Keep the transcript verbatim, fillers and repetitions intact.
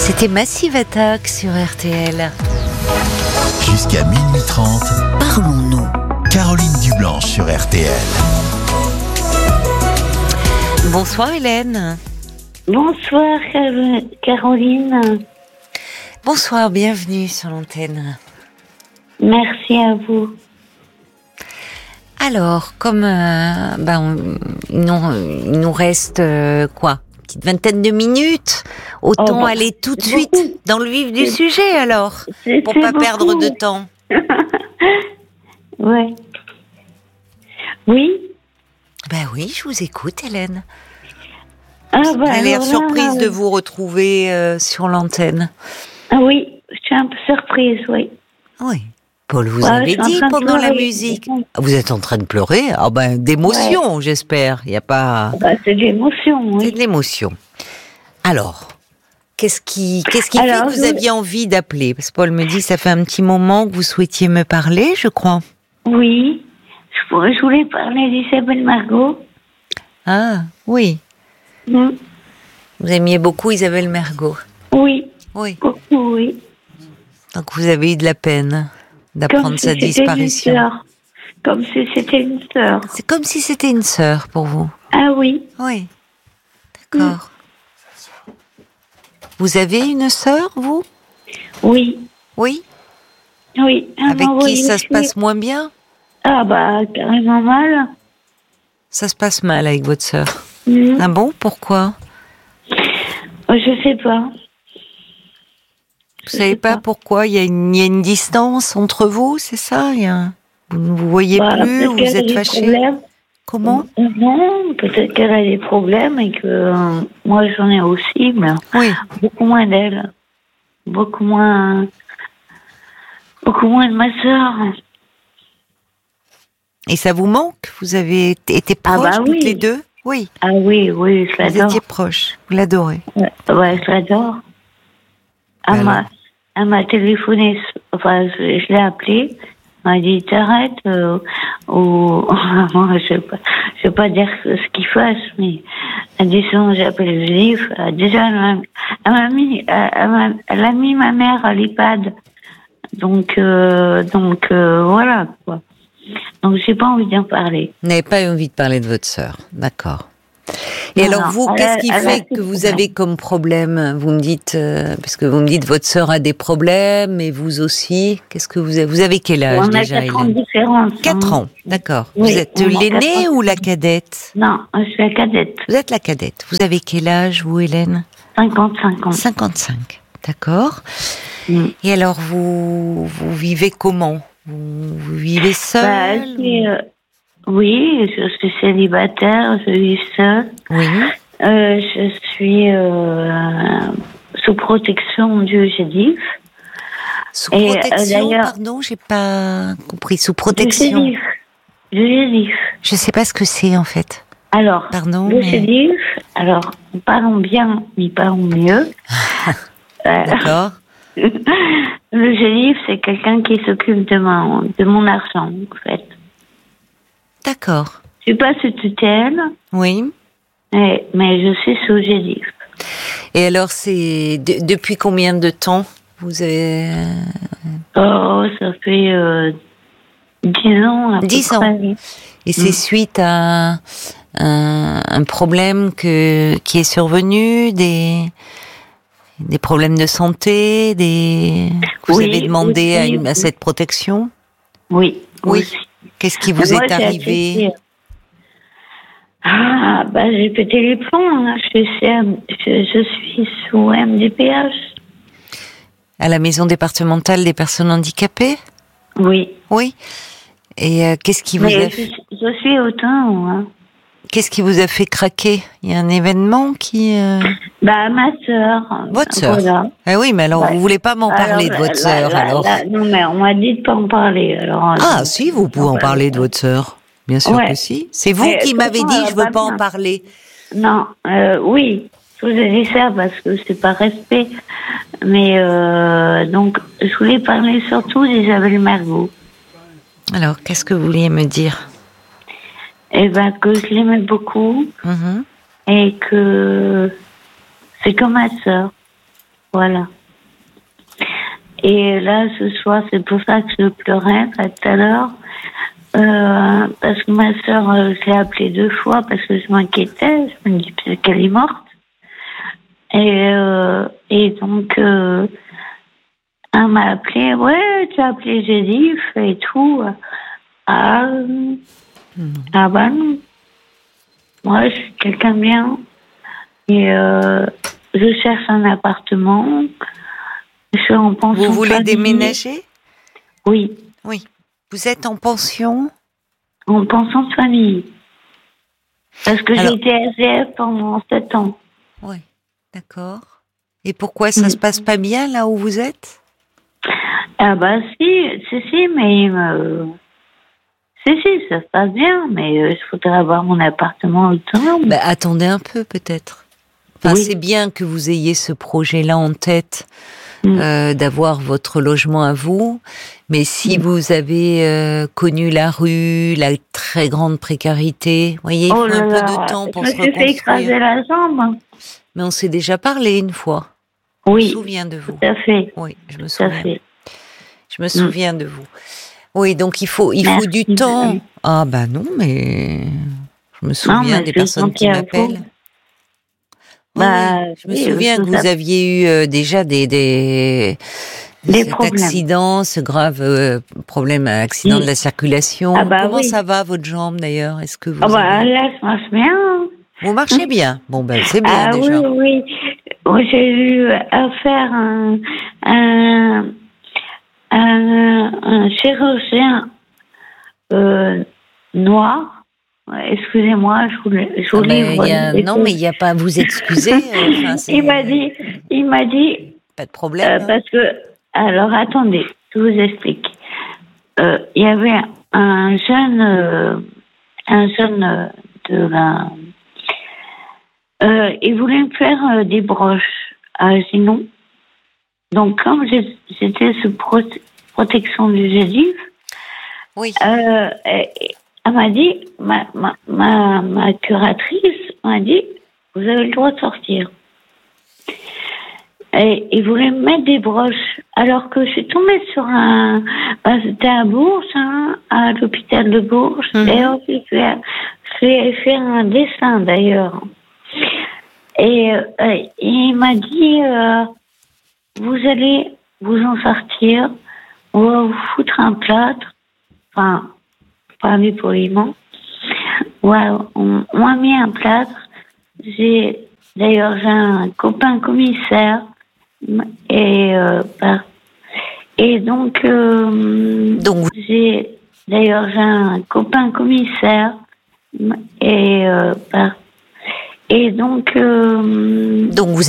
C'était Massive Attack sur R T L. Jusqu'à minuit trente, parlons-nous. Caroline Dublanche sur R T L. Bonsoir Hélène. Bonsoir Caroline. Bonsoir, bienvenue sur l'antenne. Merci à vous. Alors, comme euh, ben, on, il, nous, il nous reste euh, quoi, une petite vingtaine de minutes, autant oh, bah, aller tout de suite beaucoup. dans le vif du c'est, sujet alors, c'est, pour c'est pas beaucoup. perdre de temps. Ouais. Oui. Ben oui, je vous écoute, Hélène. Ah, vous bah, avez l'air là, surprise là, de vous retrouver euh, sur l'antenne. Ah oui, je suis un peu surprise, oui. Oui. Paul vous ouais, avait dit pendant la musique. Ah, vous êtes en train de pleurer? Ah ben d'émotion, ouais. J'espère. Il y a pas. Bah, c'est de l'émotion, oui. C'est de l'émotion. Alors, qu'est-ce qui, qu'est-ce qui Alors, fait que vous je... aviez envie d'appeler? Parce que Paul me dit, ça fait un petit moment que vous souhaitiez me parler, je crois. Oui, je voulais parler d'Isabelle Margot. Ah, oui. Mm. Vous aimiez beaucoup Isabelle Margot? Oui. Oui. Beaucoup, oui. Donc vous avez eu de la peine d'apprendre comme sa si disparition. Une sœur. Comme si c'était une sœur. C'est comme si c'était une sœur pour vous. Ah oui. Oui. D'accord. Mm. Vous avez une sœur, vous? Oui. Oui. Oui. Avec qui ça se passe moins bien? Ah bah carrément mal. Ça se passe mal avec votre sœur. Mm. Ah bon? Pourquoi? Je sais pas. Vous savez pas, pas pourquoi il y, a une, il y a une distance entre vous, c'est ça? Il y a, vous ne vous voyez bah, plus, vous êtes fâchés? Comment? Non, peut-être qu'elle a des problèmes et que euh, moi j'en ai aussi, mais oui. beaucoup moins d'elle, beaucoup moins, beaucoup moins de ma sœur. Et ça vous manque? Vous avez été proches ah bah toutes oui. les deux? Oui. Ah oui, oui, je l'adore. Vous étiez proches, vous l'adorez? Ouais, ouais je l'adore. Elle m'a, elle m'a téléphoné, enfin, je, je l'ai appelée, elle m'a dit t'arrêtes, euh, ou, je ne vais pas dire ce qu'il fasse, mais elle dit sinon j'appelle le juif. Déjà, elle m'a, elle m'a mis, elle, m'a, elle a mis ma mère à l'EHPAD. Donc, euh, donc euh, voilà, quoi. Donc, j'ai pas envie d'en parler. Vous n'avez pas envie de parler de votre sœur, d'accord. Et non, alors vous, elle, qu'est-ce qui fait que vous avez comme problème? Vous me dites, euh, parce que vous me dites votre sœur a des problèmes, et vous aussi. Qu'est-ce que vous avez? Vous avez quel âge on déjà, a quatre ans de différence. Quatre ans, d'accord. Oui, vous êtes l'aînée ou la cadette? Non, je suis la cadette. Vous êtes la cadette. Vous avez quel âge, vous, Hélène? cinquante-cinq ans. cinquante-cinq, d'accord. Mm. Et alors, vous, vous vivez comment? Vous, vous vivez seule? Bah, c'est, euh, oui, je suis célibataire, je vis seule. Oui. Euh, je suis euh, sous protection du G D I F. Sous et, protection, euh, pardon, j'ai pas compris. Sous protection. Du G D I F. Du G D I F. Je sais pas ce que c'est en fait. Alors, pardon, le mais... G D I F, alors, parlons bien, mais parlons mieux. D'accord. Le G D I F, c'est quelqu'un qui s'occupe de mon, de mon argent, en fait. D'accord. Je suis pas sous tutelle. Oui. Mais, mais je suis sous G D I F. Et alors, c'est de, depuis combien de temps vous avez... Oh, ça fait euh, dix ans. À dix peu ans. Près. Et c'est mmh. suite à un, un problème que, qui est survenu, des... Des problèmes de santé, des... Vous oui, avez demandé oui, à, une, oui. à cette protection? Oui. Oui. Aussi. Qu'est-ce qui vous moi, est arrivé? Été... Ah, bah, j'ai pété les plombs. Hein. Je, suis, je, je suis sous M D P H. À la maison départementale des personnes handicapées? Oui. Oui. Et euh, qu'est-ce qui vous Mais a je, je suis autant, hein. Qu'est-ce qui vous a fait craquer? Il y a un événement qui... Euh... Bah, ma sœur. Votre sœur? Voilà. Ah oui, mais alors, ouais. Vous voulez pas m'en parler alors, de votre la, sœur, la, alors la, Non, mais on m'a dit de pas en parler, alors... Ah, si, vous pouvez en parler de votre sœur. Bien sûr ouais. que si. C'est vous mais, qui m'avez dit, je veux pas, pas en parler. Non, euh, oui. Je vous ai dit ça parce que c'est pas respect. Mais, euh, donc, je voulais parler surtout d'Isabelle Margot. Alors, qu'est-ce que vous vouliez me dire? Eh ben, que je l'aimais beaucoup. Mm-hmm. Et que c'est comme ma sœur. Voilà. Et là, ce soir, c'est pour ça que je pleurais tout à l'heure. Euh, parce que ma sœur, euh, je l'ai appelée deux fois parce que je m'inquiétais. Je me dis peut-être qu'elle est morte. Et, euh, et donc, euh, elle m'a appelé. Ouais, tu as appelé Gédif et tout. Ah, mmh. ah bah non. Moi, je suis quelqu'un de bien. Et euh, je cherche un appartement. Je suis en pension. Vous voulez famille. déménager? Oui. Oui. Vous êtes en pension? En pension de famille. Parce que Alors... j'ai été S D F pendant sept ans. Oui, d'accord. Et pourquoi ça mmh. se passe pas bien là où vous êtes? Ah bah si, si, si, mais... Euh... Si, si, ça se passe bien, mais il euh, faudrait avoir mon appartement autonome. Bah, attendez un peu peut-être. Enfin, oui. C'est bien que vous ayez ce projet-là en tête. Mmh. Euh, d'avoir votre logement à vous, mais si mmh. vous avez euh, connu la rue, la très grande précarité, vous voyez, il faut oh un là peu de temps pour je se reconstruire. Je me suis fait écraser la jambe. Mais on s'est déjà parlé une fois. Oui. Je me souviens de vous. Tout à fait. Oui, je me tout souviens. À fait. Je me souviens mmh. de vous. Oui, donc il faut, il faut du temps. Ah bah non, mais je me souviens non, des personnes qui m'appellent. Oui, bah, oui. Je me oui, souviens que vous ça. aviez eu euh, déjà des des, des cet accident, ce grave euh, problème, accident oui. de la circulation. Ah bah Comment oui. ça va votre jambe d'ailleurs? Est-ce que vous ah bah, avez... là, ça marche bien. Vous marchez bien. Bon ben c'est bien ah, déjà. Oui, oui. J'ai eu à faire un un, un, un chirurgien euh, noir. Excusez-moi, je vous, je vous ah ben, livre. Y a, non, mais il n'y a pas à vous excuser. Enfin, il m'a dit, il m'a dit. Pas de problème. Euh, parce que, alors attendez, je vous explique. Euh, il y avait un jeune, euh, un jeune de la. Euh, il voulait me faire euh, des broches à Ginon. Donc, comme j'étais sous prote- protection du Gédif, oui. Euh, et, Elle m'a dit, ma, ma, ma, ma curatrice m'a dit, vous avez le droit de sortir. Et il voulait me mettre des broches, alors que je suis tombée sur un... Bah, c'était à Bourges, hein, à l'hôpital de Bourges. Mm-hmm. D'ailleurs, j'ai fait, fait, fait un dessin, d'ailleurs. Et, euh, il m'a dit, euh, vous allez vous en sortir, on va vous foutre un plâtre, enfin... parler poliment. Ouais, on, on m'a mis un plâtre. J'ai, d'ailleurs, j'ai un copain commissaire. Et, euh, bah, et donc, euh, donc, j'ai, d'ailleurs, j'ai un copain commissaire. Et, euh, bah, et donc, euh, donc vous